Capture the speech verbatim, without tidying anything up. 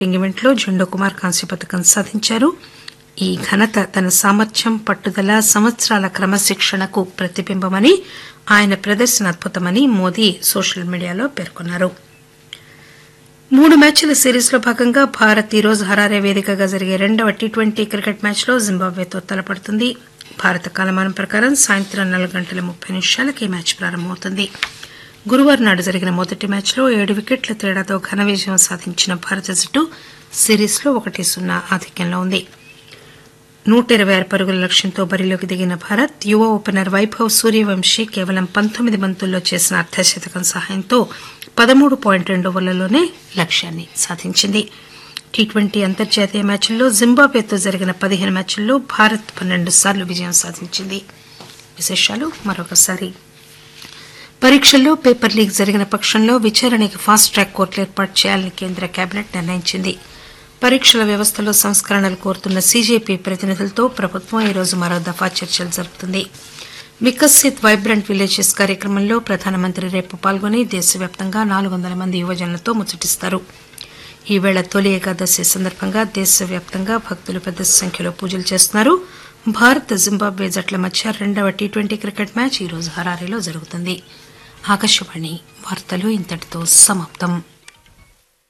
ఈవెంట్లో జెండో కుమార్ కాంస్య పథకం సాధించారు. ఈ ఘనత తన సామర్థ్యం, పట్టుదల, సంవత్సరాల క్రమశిక్షణకు ప్రతిబింబమని, ఆయన ప్రదర్శన అద్భుతమని మోదీ సోషల్ మీడియాలో పేర్కొన్నారు. మూడు మ్యాచ్ల సిరీస్లో భాగంగా భారత్ ఈ రోజు హరారే వేదికగా జరిగే రెండవ టీ ట్వంటీ క్రికెట్ మ్యాచ్లో జింబాబ్వేతో తలపడుతుంది. భారత కాలమానం ప్రకారం సాయంత్రం నాలుగు గంటల ముప్పై నిమిషాలకు ఈ మ్యాచ్ ప్రారంభమవుతుంది. గురువారం నాడు జరిగిన మొదటి మ్యాచ్లో ఏడు వికెట్ల తేడాతో ఘన విజయం సాధించిన భారత జట్టు సిరీస్లో ఒకటి సున్నా ఆధిక్యంలో ఉంది. నూట ఇరవై ఆరు పరుగుల లక్ష్యంతో బరిలోకి దిగిన భారత్ యువ ఓపెనర్ వైభవ్ సూర్యవంశీ కేవలం పంతొమ్మిది బంతుల్లో చేసిన అర్ధశతకం సహాయంతో పదమూడు పాయింట్ రెండు ఓవర్లలోనే లక్ష్యాన్ని సాధించింది. టీ ట్వంటీ అంతర్జాతీయ మ్యాచ్ల్లో జింబాబ్వేతో జరిగిన పదిహేను మ్యాచ్ల్లో భారత్ పన్నెండు సార్లు విజయం సాధించింది. విశేషాలు మరొకసారి. పరీక్షల్లో పేపర్ లీక్ జరిగిన పక్షంలో విచారణకి ఫాస్ట్ ట్రాక్ కోర్టులు ఏర్పాటు చేయాలని కేంద్ర కేబినెట్ నిర్ణయించింది. పరీక్షల వ్యవస్థలో సంస్కరణలు కోరుతున్న సీజేపీ ప్రతినిధులతో ప్రభుత్వం ఈరోజు మరో దఫా చర్చలు జరుపుతుంది. వికసిత్ వైబ్రెంట్ విలేజెస్ కార్యక్రమంలో ప్రధానమంత్రి రేపు పాల్గొని దేశవ్యాప్తంగా నాలుగు వందల మంది యువజనులతో ముచ్చటిస్తారు. ఈవేళ తొలి ఏకాదశి సందర్భంగా దేశవ్యాప్తంగా భక్తులు పెద్ద సంఖ్యలో పూజలు చేస్తున్నారు. భారత్ జింబాబ్వే జట్ల మధ్య రెండవ టీ ట్వంటీ క్రికెట్ మ్యాచ్ ఈరోజు హరారేలో జరుగుతుంది. ఆకాశవాణి వార్తలు ఇంతటితో సమాప్తం.